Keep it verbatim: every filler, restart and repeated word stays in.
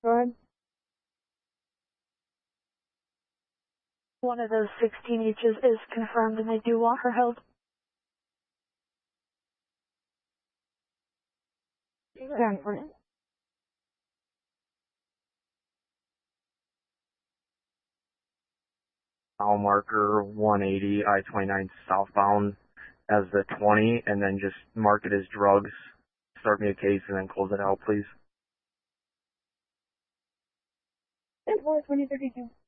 Go ahead. One of those sixteen H's is confirmed and they do want her held. ten for it. Mile marker one eighty, I twenty-nine southbound as the twenty, and then just mark it as drugs. Start me a case and then close it out, please. ten four, twenty thirty-two.